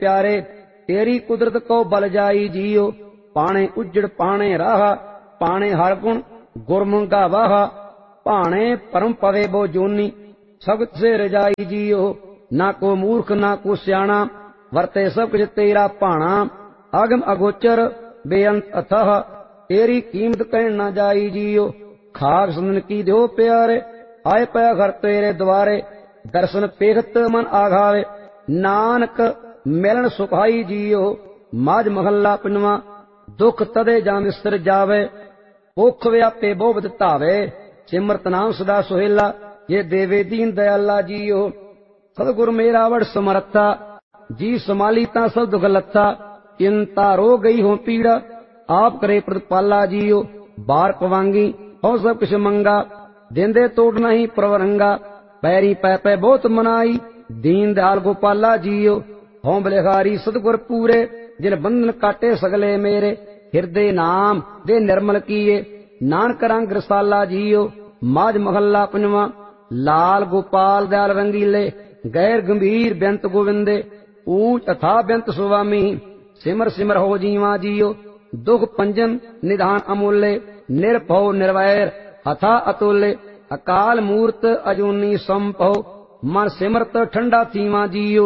प्यारे, तेरी कुदरत को बल जाई जियो। पाणे उजड़ पाणे राह, पाणे हर गुण गुरमुंगा वाह। भाणे परम पवे बो जोनी, सगत से रजाई जियो। ना को मूर्ख ना को स्याणा, वरते सब कुछ तेरा भाणा। आगम अगोचर बेअंत अथह, तेरी कीमत कहन ना जाई जियो। खाक संदन की दो प्यारे, आए पया घर तेरे द्वारे। दर्शन पेखत मन आघावे, नानक मिलन सुखाई जियो। माज महला पंजवा, दुख तदे जां विसर जावे। भुख व्यापे बोबद धावे, सिमरत नाम सदा सुहेला। ये देवे दीन दयाला जियो। सतगुर मेरा वड़ समर्था, जी संभाली ता सब दुख लथा। चिंता रो गई हो पीड़ा, आप करे प्रतिपाला जियो। बार पवांगी हो सब कुछ मंगा, देंदे तोड़ नहीं प्रवरंगा। पैरी पै पै बहुत मनाई, दीन दयाल गोपाला जियो। हों बलिहारी सतगुर पूरे, जिन बंधन काटे सगले मेरे। हृदय नाम दे निर्मल किए, नानक रंग रसाला जियो। माज महला पंजवा, लाल गोपाल दयाल रंगीले। गैर गंभीर बेंत गोविंदे, ऊंच अथा बेंत सुवामी। सिमर सिमर हो जीवा जियो। दुख पंजन निधान अमूल्य, निर्भव निर्वैर हथा अतुल्य। अकाल मूर्त अजूनी संभव, मन सिमरत ठंडा थीवा जियो।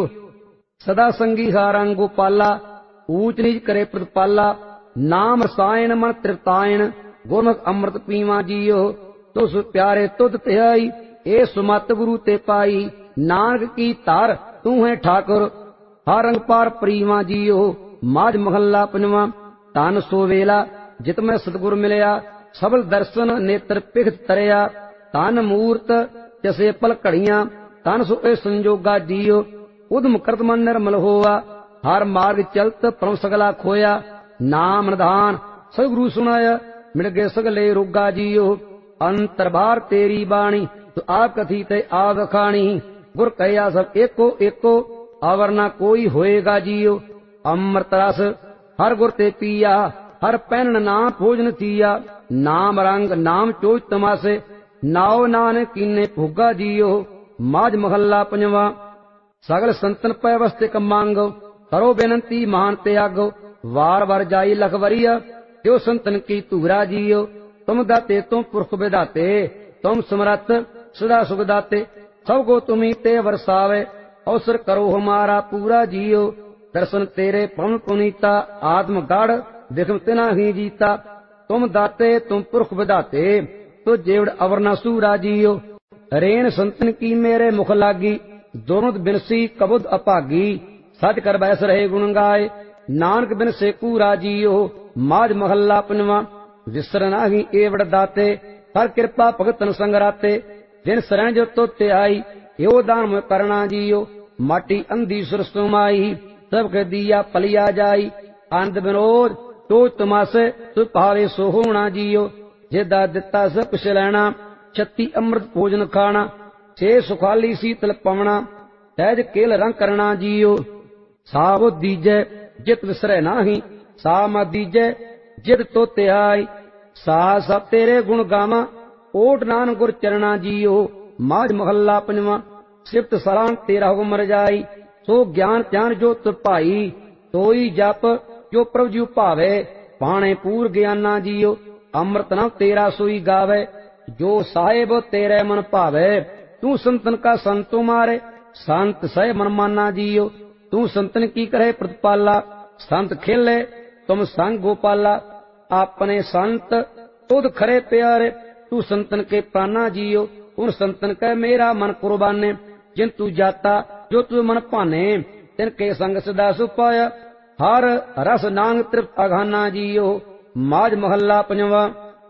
सदा संगी हारंग गोपाला, ऊंच नीच करे प्रतिपाला। नाम रसायन मन तृप्तायन, गुरमुख अमृत पीवा जियो। तुस प्यारे तुद त्याई, ए सुमत गुरु ते पाई। नानक की तार तू है ठाकुर, हर रंग पार प्रीवा जियो। माज महला पंजवा, तन सो वेला जित मैं सतगुर मिलया। सबल दर्शन नेत्र पिखत तरया। तन मूर्त जसे पल घड़ियां, तन सो ए संजोगा जियो। उदम करत मन निर्मल होवा, हर मार्ग चलत परम सगला खोया। नाम निधान सतगुरु सुनाया, मिल गए सगले रोगा जियो। अंतरबार तेरी बाणी, तो आप कथी ते आग खानी। गुर कहिया सब एको एको, आवर ना कोई होएगा जियो। अमृत रस हर गुर ते पिया, हर पैन नाम भोजन थिया। नाम रंग नाम चोज तमासे, नाव नानक कीने भुगा जियो। माज महला पंजवा, सगल संतन पै वस्तिक मांगो। करो बेनती मान त्यागो, वार वार जाई लख वरिया। त्यो संतन की तूरा जियो। तुम दाते तुम पुरख विधाते, तुम समरथ सदा सुख दाते। सबको तुम्ही ते वरसावे, अवसर करो हमारा पूरा जियो। दर्शन तेरे पवन पुनीता, आत्म गाढ़ विखम तिना ही जीता। तुम दाते तुम पुरख विधाते, तो जेवड़ अवर न सूरा जियो। रेण संतन की मेरे मुख लागी, दोनों बिनसी कबुद अपागी। सच कर बैस रहे गुण गाए, नानक बिन से कूरा जियो। माज महला पंजवा, विसर नाही एवड़ दाते। हर कृपा भगतन संग राते, जिन शरण जो तो त्याई। यो दान में करना जियो। माटी अंधी सुर सुमाई, सबके दिया पलिया जाई। आनंद विनोद तो तमासे, तु भावे सो होना जियो। जेदा दिता सब कुछ लेना, छत्ती अमृत भोजन खाना। छे सुखाली शीतल पवना, सहज केल रंग करना जियो। सावो दीजै जित विसरै नाही, सा म दीजै जित तो त्याई। सा सब तेरे गुण गावा, ओट नान गुर चरणा जियो। माज महला पंजवा, सिफत सलाह तेरा हुक्म रजाई। सो ज्ञान ध्यान जो तुर भाई, सोई जप जो प्रभु जी भावे। पाणे पूर ज्ञाना जियो, अमृत नाम तेरा सोई गावे। जो साहेब तेरे मन भावे, तू संतन का संतो मारे। संत सह मन माना जियो, तू संतन की करे प्रतिपाला। संत खेले तुम संग गोपाला, अपने संत तुद खरे प्यारे। तू संतन के प्राणा जियो, उन संतन के मेरा मन कुर्बाने। जिन तू जाता जो तू मन भाने, तिनके संग सदा सुपाया। हर रस नांग तृप्त अघाना जियो। माज महला पंजवा,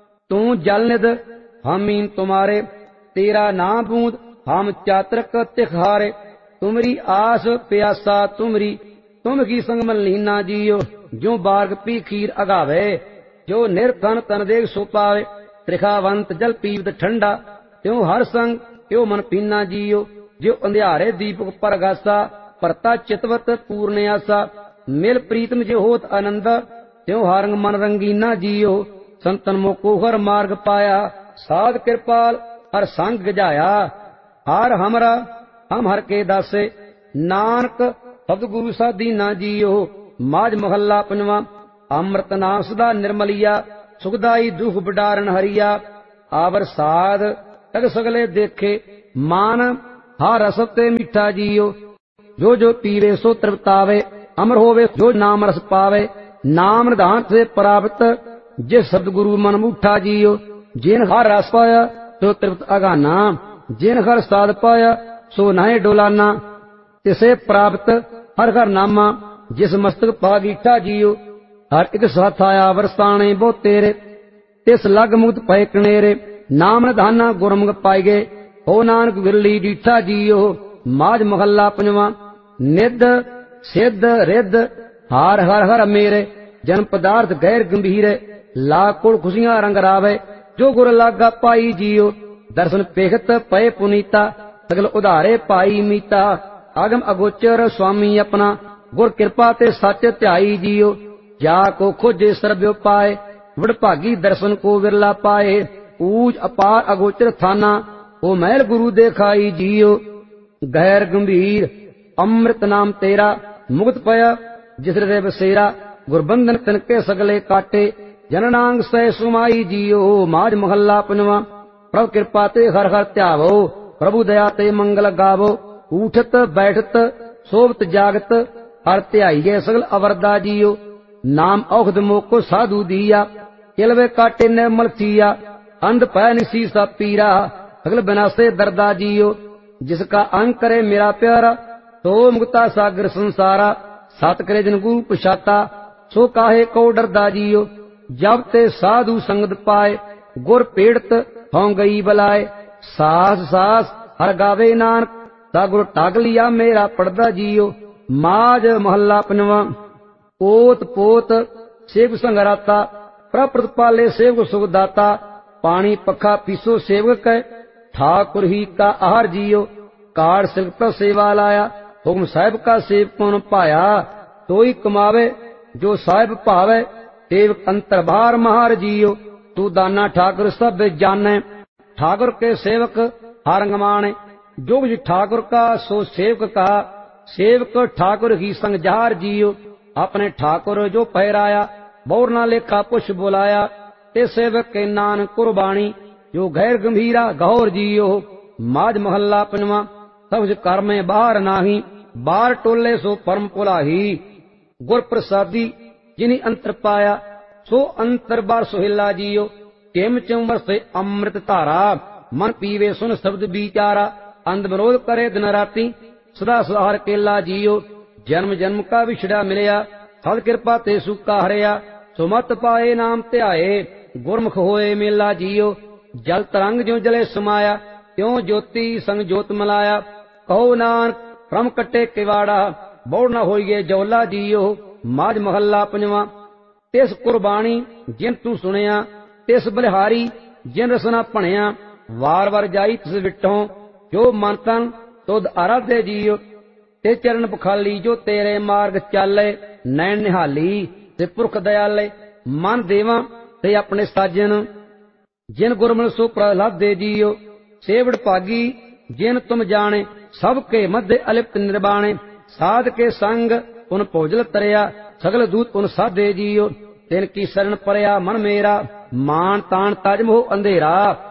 तू जल निध हम इन तुम्हारे। तेरा नाम बूंद हम चात्रक तिखारे। तुमरी आस प्यासा तुमरी, तुम की संग मन लीना जियो। जो बार्ग पी खीर अगावे, जो निर्धन तन देख सो पावे। त्रिखावंत जल पीवत ठंडा, त्यों हर संग त्यो मन पीना जियो। जो अंधियारे दीपक परगासा, परता चितवत पूर्ण आसा। मिल प्रीतम जो होत आनंद, त्यों हरंग मन रंगीना जियो। संतन मोको हर मार्ग पाया, साध कृपाल हर संग गजाया। हर हमरा हम हर के दासे, नानक ਸਤਿ ਗੁਰੂ ਸਾਧੀ ਨਾ ਜੀਓ। ਮਾਝ ਮਹੱਲਾ ਪੰਜਵਾਂ। ਅੰਮ੍ਰਿਤ ਨਾਮ ਸਦਾ ਨਿਰਮਲੀਆ, ਸੁਖਦਾਈ ਦੁਖ ਬਿਡਾਰਨ ਹਰੀਆ। ਆਵਰ ਸਾਧ ਤਗ ਸਗਲੇ ਦੇਖੇ, ਮਾਨ ਹਾ ਰਸ ਤੇ ਮਿੱਠਾ ਜੀਓ। ਜੋ ਜੋ ਪੀਵੇ ਸੋ ਤ੍ਰਿਪਤਾਵੇ, ਅਮਰ ਹੋਵੇ ਜੋ ਨਾਮ ਰਸ ਪਾਵੇ। ਨਾਮ ਨਿਧਾਨ ਸੇ ਪ੍ਰਾਪਤ, ਜਿਸ ਸਤਿ ਗੁਰੂ ਮਨ ਮੁਠਾ ਜੀਓ। ਜਿਨ ਹਰ ਰਸ ਪਾਇਆ ਸੋ ਤ੍ਰਿਪਤ ਅਗਾਨਾ, ਜਿਨ ਹਰ ਸਾਧ ਪਾਇਆ ਸੋ ਨਾਹੀ ਡੋਲਾਨਾ। ਤਿਸੇ ਪ੍ਰਾਪਤ ਹਰ ਹਰ ਨਾਮਾ, ਜਿਸ ਮਸਤਕ ਪਾ ਗੀਠਾ ਜੀਓ। ਹਰ ਇੱਕ ਸਾਥ ਆਇਆ ਵਰਸਾਣੇ ਬਹੁ ਤੇਰੇ, ਤਿਸ ਲਗ ਮੁਕਤ ਪਏ ਕਨੇਰੇ। ਨਾਮ ਨਿਧਾਨਾ ਗੁਰਮੁਖ ਪਾਈ ਗਏ, ਹੋ ਨਾਨਕ ਵਿਰਲੀ ਡੀਠਾ ਜੀਓ। ਮਾਝ ਮਹੱਲਾ ਪੰਜਵਾਂ। ਨਿੱਧ ਸਿੱਧ ਰਿੱਧ ਹਾਰ ਹਰ ਹਰ ਮੇਰੇ, ਜਨ ਪਦਾਰਥ ਗੈਰ ਗੰਭੀਰੇ। ਲਾ ਕੁਲ ਖੁਸ਼ੀਆਂ ਰੰਗ ਰਾਵੇ, ਜੋ ਗੁਰ ਲਾਗਾ ਪਾਈ ਜੀਓ। ਦਰਸ਼ਨ ਪੇਖਤ ਪਏ ਪੁਨੀਤਾ, ਸਗਲ ਉਧਾਰੇ ਪਾਈ ਮੀਤਾ। ਆਗਮ ਅਗੋਚਰ ਸੁਆਮੀ ਆਪਣਾ, ਗੁਰ ਕਿਰਪਾ ਤੇ ਸੱਚ ਧਿਆਈ ਜੀਓ। ਜਾ ਕੋ ਖੋਜੇ ਸਰਬਿਓ ਪਾਏ, ਵਡਭਾਗੀ ਦਰਸ਼ਨ ਕੋ ਵਿਰਲਾ ਪਾਏ। ਊਜ ਅਪਾਰ ਅਗੋਚਰ ਥਾਨਾ, ਉਹ ਮਹਿਲ ਗੁਰੂ ਦੇਖਾਈ ਜੀਓ। ਗੈਰ ਗੰਭੀਰ ਅੰਮ੍ਰਿਤ ਨਾਮ ਤੇਰਾ, ਮੁਕਤ ਪਿਆ ਜਿਸ ਹਿਰਦੇ ਬਸੇਰਾ। ਗੁਰਬੰਧਨ ਤਿਨਕੇ ਸਗਲੇ ਕਾਟੇ, ਜਨਨਾਂਗ ਸਹਿ ਸੁਮਾਈ ਜੀਓ। ਮਾਝ ਮਹੱਲਾ ਪੰਜਵਾਂ। ਪ੍ਰਭ ਕਿਰਪਾ ਤੇ ਹਰ ਹਰ ਧਿਆਵੋ, ਪ੍ਰਭੂ ਦਇਆ ਤੇ ਮੰਗਲ ਗਾਵੋ। ਊਠਤ ਬੈਠਤ ਸੋਭਤ ਜਾਗਤ, ਹਰ ਧਿਆਈਏ ਸਗਲ ਅਵਰਦਾ ਜੀਓ। ਨਾਮ ਔਖਦ ਮੋਕੋ ਸਾਧੂ ਦੀਆ, ਕਿਲਵੇ ਕਾਟੇ ਨਿਰਮਲ ਥੀਆ। ਅੰਧ ਪੈ ਨਿਸੀ ਸਭ ਪੀਰਾ, ਸਗਲ ਬਿਨਾਸੇ ਦਰਦਾ ਜੀਓ। ਜਿਸ ਕਾ ਅੰਗ ਕਰੇ ਮੇਰਾ ਪਿਆਰਾ, ਤੋ ਮੁਕਤਾ ਸਾਗਰ ਸੰਸਾਰਾ। ਸਤ ਕਰੇ ਜਨ ਗੁਰੂ ਪਛਾਤਾ, ਸੋ ਕਾਹੇ ਕੋ ਡਰਦਾ ਜੀਓ। ਜਬ ਤੇ ਸਾਧੂ ਸੰਗਤ ਪਾਏ, ਗੁਰ ਪੀੜਤ ਹੋਂ ਗਈ ਬਲਾਏ। ਸਾਸ ਸਾਸ ਹਰ ਗਾਵੇ ਨਾਨਕ, ਤਾ ਗੁਰ ਟਾਕ ਲਿਆ ਮੇਰਾ ਪੜਦਾ ਜੀਓ। ਮਾਝ ਮਹੱਲਾ ਪੰਜਵਾਂ। ਪੋਤ ਪੋਤ ਸੇਵ ਸੰਗਰਾਤਾ, ਪ੍ਰਭ ਪ੍ਰਤਪਾਲੇ ਸੇਵਕ ਸੁਖ ਦਾਤਾ। ਪਾਣੀ ਪੱਖਾ ਪੀਸੋ ਸੇਵਕ ਕੈ, ਠਾकुर ही का आहार जियो। कार सिलक सेवा लाया, हुक्म साहिब का सेव कौन पाया। तोई कमावे जो साहिब भावे, सेवक अंतर बाहर महार जियो। तू दाना ठाकुर सब जाने, ठाकुर के सेवक हर गमाने। जो कुछ ठाकुर का सो सेवक का, सेवक ठाकुर ही संग जहार जियो। अपने ठाकुर जो पहराया, बौर ना लेखा पुछ बुलाया। ते सेवक के नान कुर्बानी, जो गैर गंभीरा गौर जियो। माझ महल्ला पंजवां। सब कर्म बाहर नाही, बाहर टोले सो परम पुलाही। गुर प्रसादी जिनी अंतर पाया, सो अंतर बार सुहिला जियो। किम चम वरसे अमृत धारा, मन पीवे सुन शब्द विचारा। अंध विरोध करे दिन राती, सदा सुधार केला जियो। जन्म जन्म का विछड़ा मिलया, सद कृपा ते सुका हरिया। सुमत पाए नाम ध्याए, गुरमुख होए मेला जियो। जल तरंग जो जले समाया, त्यों ज्योति संग जोत मलाया। कहो नानक भ्रम कटे किवाड़ा, बौड़ न होइए जौला जियो। माझ महल्ला पंजवां। तिस कुर्बानी जिन तू सुनिया, तिस बलिहारी जिन रसना भणिया। वार वार जाई तिस विटों, जो मन तन तुद आराधे जियो। ते चरण पखाली जो तेरे मार्ग चाले, नैन निहाली ते पुरख दयाले। मन देवा ते अपने साजन, जिन गुरमल सो प्रहलाद दे जियो। सेवड़ भागी जिन तुम जाने, सबके मध्य अलिप्त निर्बाणे। साध के संग उन भोजल तरया, सगल दूत उन साधे जियो। तिन की शरण परया मन मेरा, मान तान तज मोह अंधेरा।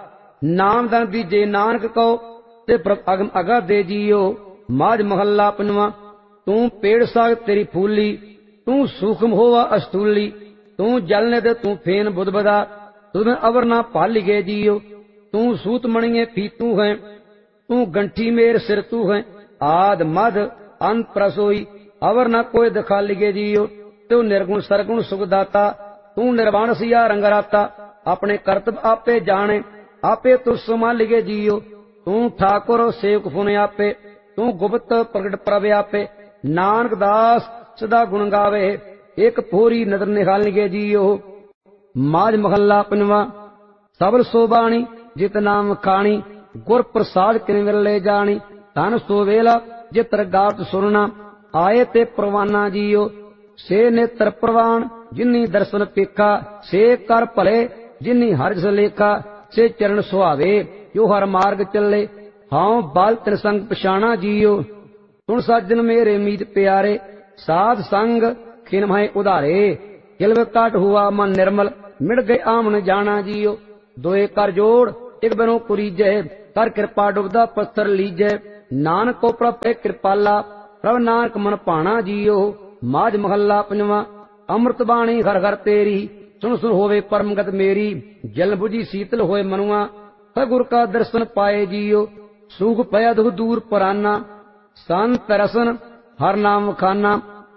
नाम दान दीजे नानक को, ते प्रभ अगम अगा दे जियो। माझ महल्ला पंजवां। तू पेड़ साग तेरी फूली, तू सूक्ष्म होवा अस्तूली। तू जल ने दे तू फेन बुधबदा, तुझमें अवर ना पाली गे जियो। तू सूत मणिये फी तू है, तू गंठी मेर सिर तू है। आद मध अंत प्रसोई, अवर न कोई दिखा लिगे जियो। तू निर्गुण सरगुण सुखदाता, तू निर्वाण सिया रंगराता। अपने कर्तव्य आपे जाने, आपे तू संभालिगे जियो। तू ठाकुर सेवक फुने आपे, तू गुप्त प्रगट प्रभ आपे। नानक दास सदा गुण गावे, एक पूरी नदर निहालिगे जियो। माझ महल्ला पंजवां। सबल सोबाणी जित नाम खाणी, गुर प्रसाद किन विरले जानी। धन सो वेला जित गावत सुरना, आए ते परवाना जियो। से नेत्र प्रवान जिन्नी दर्शन पेखा, से कर भले जिन्नी हर जस लेखा। से चरण सुहावे जो हर मार्ग चले, हाउ बाल तिन संग पछाणा जियो। सुन साजन मेरे मीत प्यारे, साध संग खिन माहे उधारे। किलव काट हुआ मन निर्मल, मिट गए आमन जाना जियो। दोए कर जोड़ एक बिनो कुरीजै, कर कृपा डुबदा पत्थर लीजै। नानक को प्रभ कृपाला, प्रभ नानक मन भाना जियो। माझ महला पंजवा। अमृत बाणी घर घर तेरी, सुन सुन होवे परमगत मेरी। जल बुझी शीतल होए मनुआ, सगुर का दर्शन पाए जियो। सुख पया दुख दूर पराना, संत रसन हर नाम खाना।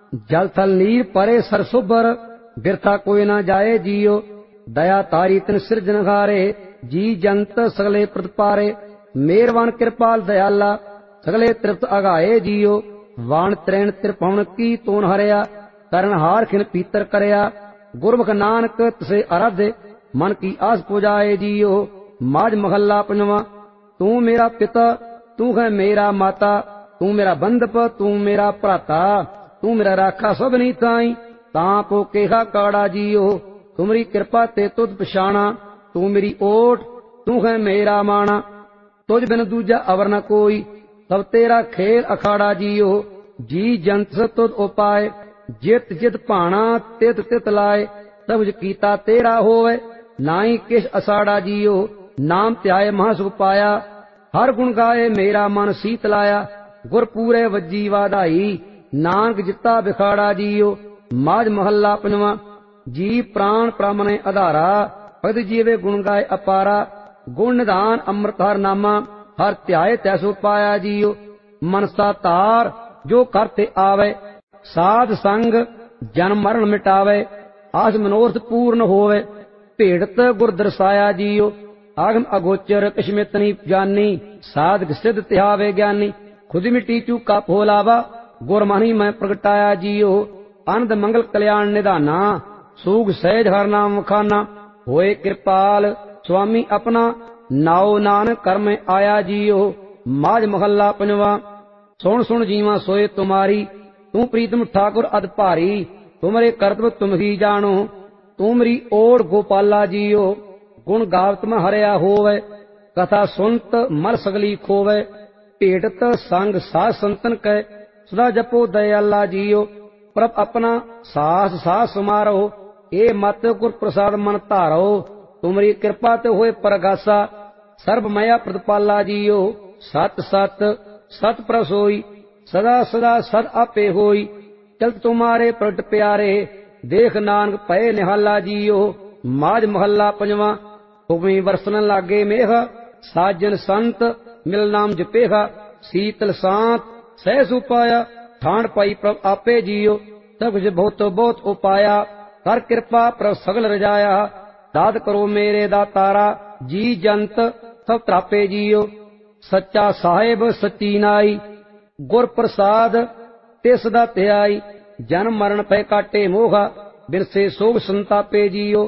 जल थल नीर परे सरसुबर, बिरथा कोई ना जाए जियो। दया तारी तिन सिरजन घारे, जी जंत सगले प्रतिपारे। मेहरबान कृपाल दयाला, सगले तृप्त अगाए जियो। वाण त्रैण त्रिभुवन की तोन हरिया, करण हार खिन पीतर करया। गुरमुख नानक तसे आराधे, मन की आस पुजाए जियो। माझ महला पंजवा। तू मेरा पिता, तू है मेरा माता। तू मेरा बंधप, तू मेरा भ्राता। तू मेरा राखा सब नहीं ताई, तां केहा काड़ा जियो। तुमरी कृपा ते तुद पछाणा, तू मेरी ओट, तू है मेरा माणा। तुझ बिन दूजा अवर न कोई, सब तेरा खेल अखाड़ा जियो। जी जंत तुद उपाय, जित जित भाणा तित तित लाए। सब कुछ कीता तेरा होवे, नाई किश असाड़ा जियो। नाम त्याए महासुख पाया, हर गुण गाए मेरा मन सीत लाया। गुर पूरे वजी वाधाई, नानक जिता बिखाड़ा जियो। माझ महला पंजवा। जी प्राण प्रामने आधारा, भगत जीवे गुण गाए अपारा। गुण निधान अमृत हर नामा, हर ध्याए तैसो पाया जियो। मनसा तार जो करते आवे, साध संग जन्म मरण मिटावे। आस मनोरथ पूर्ण होवे, भेड़त गुर दर्शाया जियो। आगम अगोचर कश्मित नहीं जानी, साधक सिद्ध त्यावे ज्ञानी। खुद मिट्टी चूका फोलावा, गुर मनी मैं प्रगटाया जियो। आनंद मंगल कल्याण निधाना, सूग सहज हर नाम खाना। होए कृपाल स्वामी अपना, नाओ नानक कर में आया जियो। माझ महला पंजवा। सुन सुन जीवा सोए तुम्हारी, तू प्रीतम ठाकुर अद भारी। तुमरे कर्तव्य तुम ही जानो, तुमरी ओर गोपाला जियो। गुण गावत में हरिया होवे, कथा सुनत मर सगली खोवे। भेटत संग साध संतन कै, सदा जपो दयाला जियो। प्रभ अपना सास सास समारो, ए मत गुर प्रसाद मन धारो। तुमरी कृपा ते होए परगासा, सर्ब मया प्रतिपाला जियो। सत सत सत प्रभ सोई, सदा सदा सद आपे होई। चलत तुम्हारे प्रगट प्यारे, देख नानक पए निहाला जियो। माझ महला पंजवा। हुक्मी बरसन लागे मेघ, साजन संत मिल नाम जपेगा। शीतल सांत सहस उपाया, ठाण पाई प्रभ आपे जियो। सब कुछ बहुत बहुत उपाया, कर कृपा प्रभ सगल रजाया। दाद करो मेरे दातारा, जी जंत सब त्रापे जियो। सच्चा साहेब सच्ची नाई, गुर प्रसाद ते सदा ध्याई। जन्म मरण पै काटे मोहा, बिरसे सोग संतापे जियो।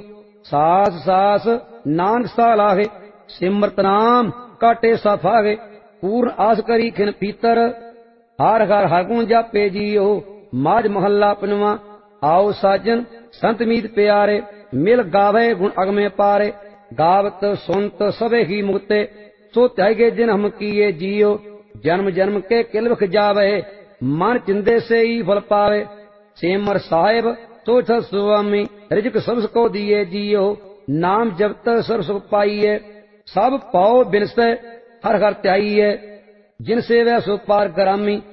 सास सास नानक सा लागे, सिमरत नाम काटे साफागे। पूर्ण आस करी खिन पीतर, हार घर हर गुण जापे जियो। माझ महला पंजवा। आओ साजन संत मीत प्यारे, मिल गावे गुण अगमे पारे। गावत सुनत सबे ही मुक्ते, सो त्यागे जिन हम किए जियो। जन्म जन्म के किलवख जावे, मन चिंदे से ही फल पावे। सेमर साहेब सोच स्वामी, रिजक सब को दिए जियो। नाम जपत सर्व सुख पाइए, सब पाओ बिनसे हर घर त्याइए। जिन सेवै सो पार करामी,